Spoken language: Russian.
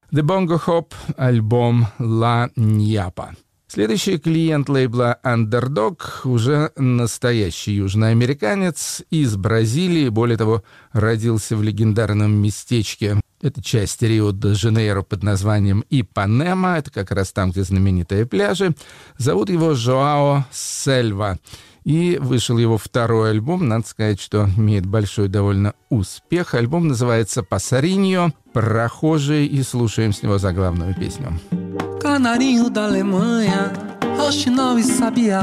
The Bongo Hop, альбом «Ла Ньяпа». Следующий клиент лейбла Underdog уже настоящий южноамериканец из Бразилии, более того, родился в легендарном местечке. Это часть Рио-де-Жанейро под названием Ипанема, это как раз там, где знаменитые пляжи. Зовут его Жоао Сельва. И вышел его второй альбом, надо сказать, что имеет большой довольно успех. Альбом называется «Пассариньо», «Прохожий», и слушаем с него заглавную песню. Canarinho da Alemanha, Rochinol e Sabiá.